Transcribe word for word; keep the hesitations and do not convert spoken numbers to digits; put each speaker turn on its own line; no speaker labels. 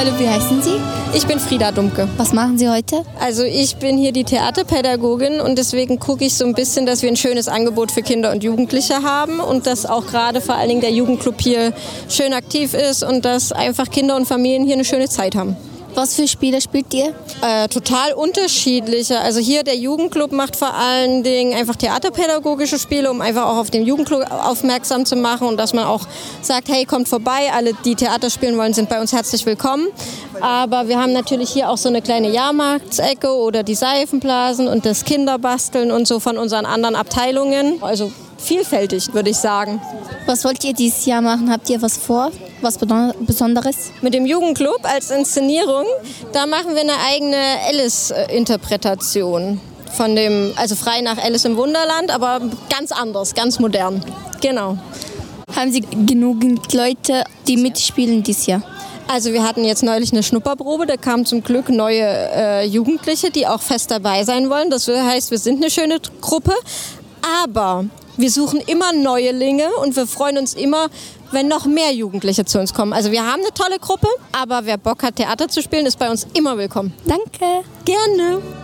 Hallo, wie heißen Sie?
Ich bin Frieda Dumke.
Was machen Sie heute?
Also ich bin hier die Theaterpädagogin und deswegen gucke ich so ein bisschen, dass wir ein schönes Angebot für Kinder und Jugendliche haben und dass auch gerade vor allen Dingen der Jugendclub hier schön aktiv ist und dass einfach Kinder und Familien hier eine schöne Zeit haben.
Was für Spiele spielt ihr?
Äh, total unterschiedliche. Also hier der Jugendclub macht vor allen Dingen einfach theaterpädagogische Spiele, um einfach auch auf den Jugendclub aufmerksam zu machen und dass man auch sagt, hey, kommt vorbei, alle, die Theater spielen wollen, sind bei uns herzlich willkommen. Aber wir haben natürlich hier auch so eine kleine Jahrmarktsecke oder die Seifenblasen und das Kinderbasteln und so von unseren anderen Abteilungen. Also vielfältig, würde ich sagen.
Was wollt ihr dieses Jahr machen? Habt ihr was vor? Was Besonderes?
Mit dem Jugendclub als Inszenierung, da machen wir eine eigene Alice-Interpretation. Von dem, also frei nach Alice im Wunderland, aber ganz anders, ganz modern. Genau.
Haben Sie genügend Leute, die mitspielen dieses Jahr?
Also wir hatten jetzt neulich eine Schnupperprobe, da kamen zum Glück neue äh, Jugendliche, die auch fest dabei sein wollen. Das heißt, wir sind eine schöne Gruppe, aber wir suchen immer Neulinge und wir freuen uns immer, wenn noch mehr Jugendliche zu uns kommen. Also wir haben eine tolle Gruppe, aber wer Bock hat, Theater zu spielen, ist bei uns immer willkommen.
Danke.
Gerne.